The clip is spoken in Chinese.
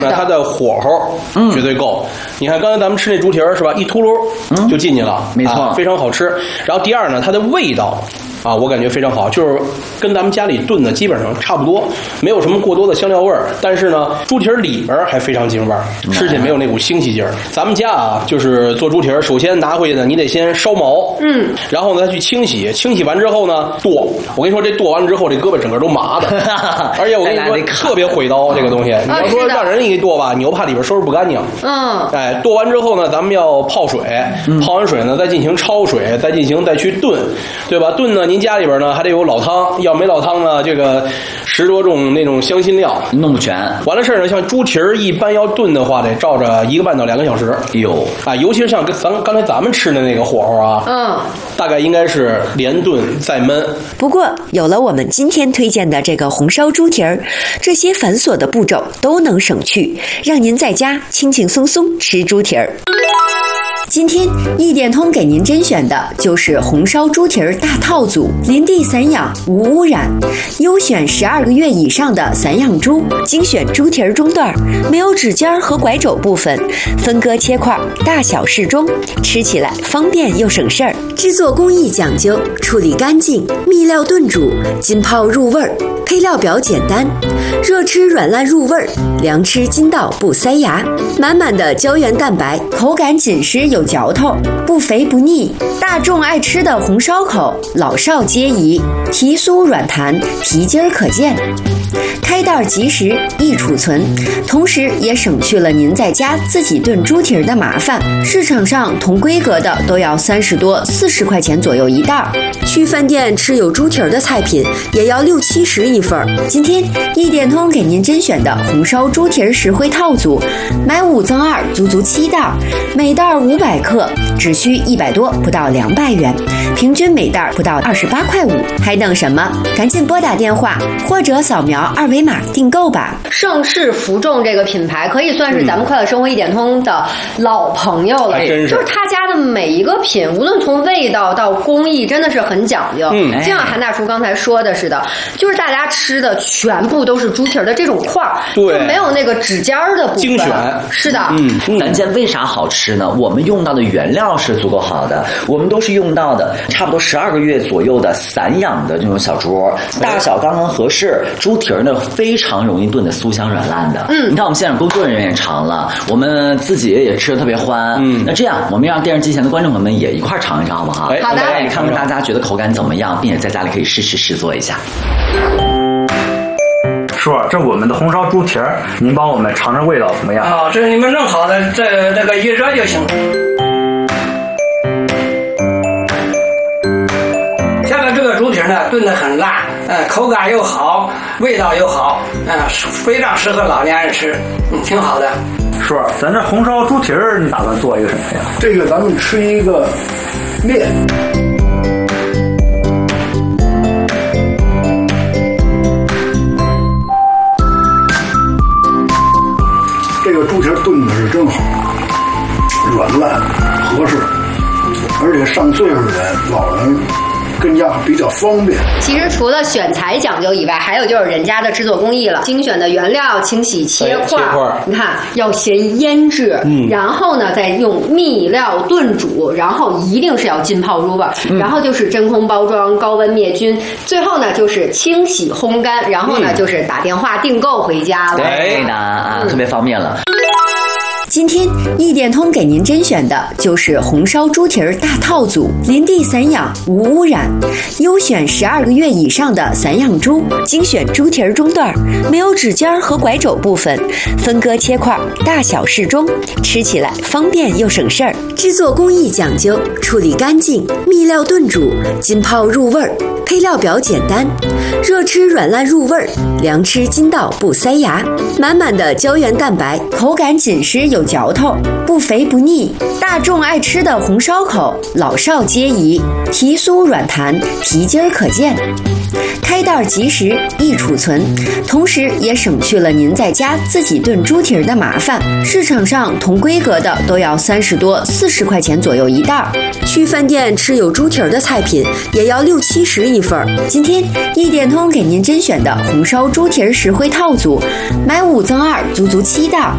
那它的火候绝对够。你看刚才咱们吃那猪蹄儿是吧，一秃噜就进去了， 没错， 非常好吃。然后第二呢，它的味道我感觉非常好，就是跟咱们家里炖的基本上差不多，没有什么过多的香料味儿。但是呢，猪蹄儿里边还非常京味儿，吃起来没有那股腥气劲儿。咱们家就是做猪蹄儿，首先拿回去呢，你得先烧毛，然后呢再去清洗，清洗完之后呢剁。我跟你说，这剁完了之后，这胳膊整个都麻的，而且我跟你说特别毁刀这个东西。你要说让人给你剁吧，你又怕里边收拾不干净。剁完之后呢，咱们要泡水，泡完水呢再进行焯水，再去炖，对吧？炖呢，您家里边呢还得有老汤，要没老汤呢，这个10多种那种香辛料弄不全。 完了事儿呢，像猪蹄儿一般要炖的话，得照着1个半到2个小时。 有尤其是像刚才咱们吃的那个火候大概应该是连炖再焖。 不过有了我们今天推荐的这个红烧猪蹄儿，这些繁琐的步骤都能省去，让您在家轻轻松松吃猪蹄儿。今天一点通给您甄选的就是红烧猪蹄儿大套组，林地散养无污染，优选12个月以上的散养猪，精选猪蹄儿中段，没有指尖和拐肘部分，分割切块，大小适中，吃起来方便又省事儿。制作工艺讲究，处理干净，秘料炖煮，浸泡入味儿，配料表简单，热吃软烂入味儿，凉吃筋道不塞牙，满满的胶原蛋白，口感紧实有嚼头，不肥不腻，大众爱吃的红烧口，老少皆宜，皮酥软弹，皮筋儿可见。开袋即食，易储存，同时也省去了您在家自己炖猪蹄儿的麻烦。市场上同规格的都要30多、40块钱左右一袋，去饭店吃有猪蹄儿的菜品也要60、70一份。今天一点通给您甄选的红烧猪蹄儿实惠套组，买5赠2，足7袋，每袋500克，只需100多，不到200元，平均每袋不到28块5。还等什么？赶紧拨打电话或者扫描2维码订购吧。 盛世福众这个品牌可以算是咱们快乐生活一点通的老朋友了，就是他家的每一个品，无论从味道到工艺，真的是很讲究。就像韩大厨刚才说的似的，就是大家吃的全部都是猪蹄儿的这种块儿，就没有那个指尖的部分。 精选是的。 咱家为啥好吃呢？我们用到的原料是足够好的，我们都是用到的差不多12个月左右的散养的这种小猪，大小刚刚合适。猪蹄儿呢非常容易炖的酥香软烂的。你看我们现场工作人员也尝了，我们自己也吃得特别欢。那这样我们让电视机前的观众朋友们也一块尝一尝好不好？ 好的， 看看大家觉得口感怎么样，并且在家里可以试做一下。 叔，这我们的红烧猪蹄儿，您帮我们尝尝味道怎么样？ 这是你们弄好的，这个一热就行。现在这个猪蹄儿呢炖得很烂，口感又好，味道又好，非常适合老年人吃，挺好的。 叔，咱这红烧猪蹄儿，你打算做一个什么呀？ 这个咱们吃一个面。这个猪蹄儿炖的是真好，软烂合适，而且上岁数的人、老人跟家比较方便。 其实除了选材讲究以外，还有就是人家的制作工艺了，精选的原料、清洗、切块，你看要先腌制，然后呢再用秘料炖煮，然后一定是要浸泡入味，然后就是真空包装、高温灭菌，最后呢就是清洗烘干，然后呢就是打电话订购回家了。 对的特别方便了。 今天一点通给您甄选的就是红烧猪蹄儿大套组，林地散养无污染，优选12个月以上的散养猪，精选猪蹄儿中段，没有指尖和拐肘部分，分割切块，大小适中，吃起来方便又省事儿。制作工艺讲究，处理干净，秘料炖煮，浸泡入味儿，配料表简单，热吃软烂入味儿，凉吃筋道不塞牙，满满的胶原蛋白，口感紧实有嚼头，不肥不腻，大众爱吃的红烧口，老少皆宜，皮酥软弹，皮筋儿可见。开袋即食，易储存，同时也省去了您在家自己炖猪蹄儿的麻烦。市场上同规格的都要30多、40块钱左右一袋，去饭店吃有猪蹄儿的菜品也要60、70一份。今天一点通给您甄选的红烧猪蹄儿实惠套组，买5赠2，足7袋，